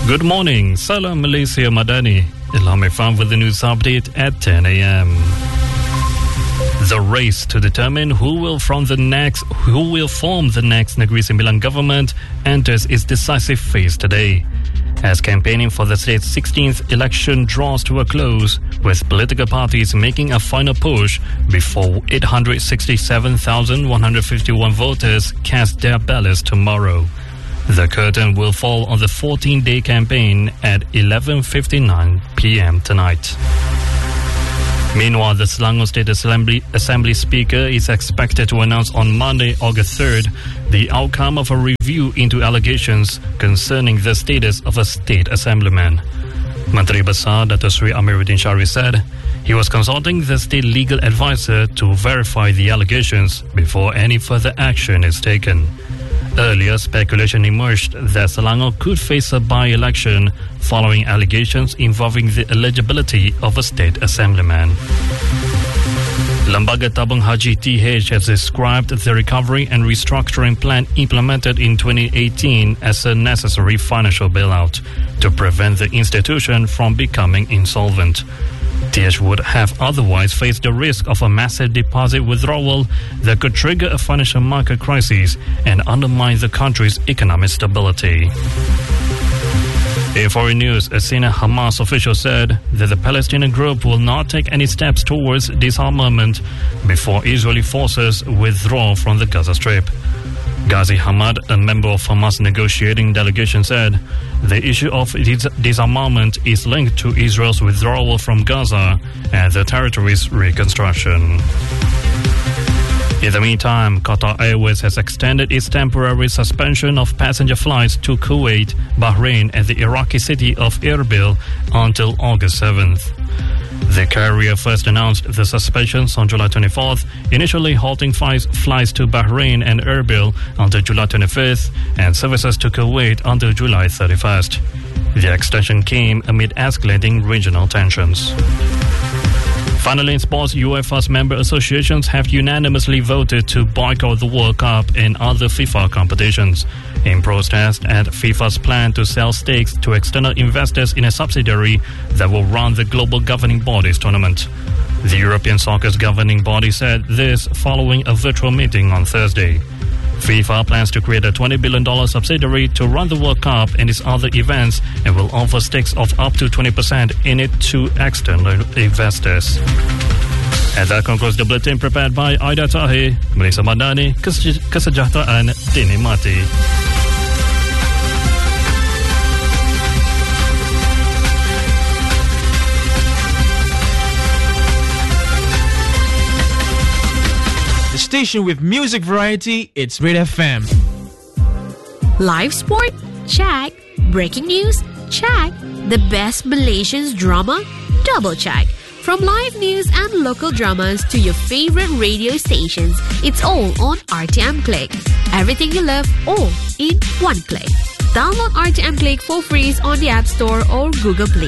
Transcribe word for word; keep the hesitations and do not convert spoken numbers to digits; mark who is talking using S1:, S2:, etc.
S1: Good morning, Salam Malaysia Madani. Ilham Irfan with the news update at ten a.m. The race to determine who will from the next who will form the next Negeri Sembilan government enters its decisive phase today, as campaigning for the state's sixteenth election draws to a close, with political parties making a final push before eight hundred sixty-seven thousand one hundred fifty-one voters cast their ballots tomorrow. The curtain will fall on the fourteen-day campaign at eleven fifty-nine p.m. tonight. Meanwhile, the Selangor State Assembly, Assembly Speaker is expected to announce on Monday, August third, the outcome of a review into allegations concerning the status of a state assemblyman. Menteri Besar Dato Sri Amiruddin Shari said he was consulting the state legal advisor to verify the allegations before any further action is taken. Earlier, speculation emerged that Selangor could face a by-election following allegations involving the eligibility of a state assemblyman. Lembaga Tabung Haji T H has described the recovery and restructuring plan implemented in twenty eighteen as a necessary financial bailout to prevent the institution from becoming insolvent. T H would have otherwise faced the risk of a massive deposit withdrawal that could trigger a financial market crisis and undermine the country's economic stability. In foreign news, a senior Hamas official said that the Palestinian group will not take any steps towards disarmament before Israeli forces withdraw from the Gaza Strip. Ghazi Hamad, a member of Hamas negotiating delegation, said the issue of dis- disarmament is linked to Israel's withdrawal from Gaza and the territory's reconstruction. In the meantime, Qatar Airways has extended its temporary suspension of passenger flights to Kuwait, Bahrain and the Iraqi city of Erbil until August seventh. The carrier first announced the suspensions on July twenty-fourth, initially halting flights, flights to Bahrain and Erbil until July twenty-fifth and services to Kuwait until July thirty-first. The extension came amid escalating regional tensions. Finally, in sports, UEFA's member associations have unanimously voted to boycott the World Cup and other FIFA competitions in protest at FIFA's plan to sell stakes to external investors in a subsidiary that will run the global governing body's tournament. The European Soccer's governing body said this following a virtual meeting on Thursday. FIFA plans to create a twenty billion dollars subsidiary to run the World Cup and its other events and will offer stakes of up to twenty percent in it to external investors. And that concludes the bulletin prepared by Aida Tahir, Malaysia Madani, Kesejahteraan Dinikmati.
S2: Station with music variety, it's Red F M.
S3: Live sport? Check. Breaking news? Check. The best Malaysian drama? Double check. From live news and local dramas to your favorite radio stations, it's all on R T M Click. Everything you love, all in one click. Download R T M Click for free on the App Store or Google Play